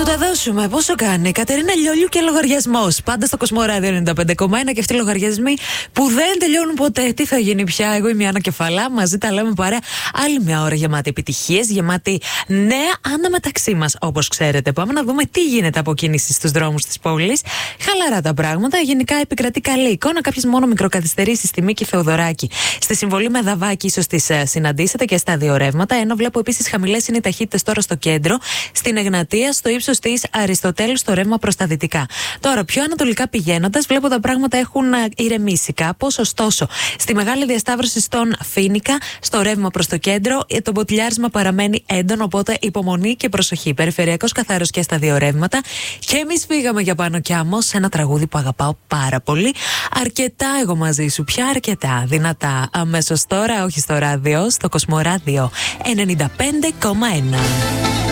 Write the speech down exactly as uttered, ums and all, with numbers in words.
θα δώσουμε. Πόσο κάνει? Κατερίνα Λιόλιου και λογαριασμός. Πάντα στο Κοσμοράδιο ενενήντα πέντε κόμμα ένα και αυτοί οι λογαριασμοί που δεν τελειώνουν ποτέ. Τι θα γίνει πια? Εγώ είμαι η Άννα Κεφαλά. Μαζί τα λέμε παρέα. Άλλη μια ώρα γεμάτη επιτυχίες, γεμάτη νέα αναμεταξύ μας. Όπως ξέρετε, πάμε να δούμε τι γίνεται από κίνηση στους δρόμους της πόλης. Χαλαρά τα πράγματα. Γενικά επικρατεί καλή εικόνα. Κάποιες μόνο μικροκαθυστερήσεις στη Μίκη Θεοδωράκη. Στη συμβολή με Δαβάκη, ίσως τις συναντήσετε και στα δύο ρεύματα. Ενώ βλέπω επίσης χαμηλές είναι οι ταχύτητες τώρα στο κέντρο. Στην Εγνατία, στο ύψος της Αριστοτέλου, στο ρεύμα προς τα δυτικά. Τώρα, πιο ανατολικά πηγαίνοντας, βλέπω τα πράγματα έχουν ηρεμήσει κάπως. Ωστόσο, στη μεγάλη διασταύρωση στον Φοίνικα, στο ρεύμα προς το κέντρο, το μποτιλιάρισμα παραμένει έντονο. Οπότε υπομονή και προσοχή. Περιφερειακός καθαρός και στα δύο ρεύματα. Και εμείς φύγαμε για Πάνω κι Άμμο σε ένα τραγούδι που αγαπάω πάρα πολύ. Αρκετά εγώ μαζί σου, πια αρκετά. Δυνατά. Αμέσως τώρα, όχι στο ράδιο, στο Κοσμοράδιο ενενήντα πέντε κόμμα ένα.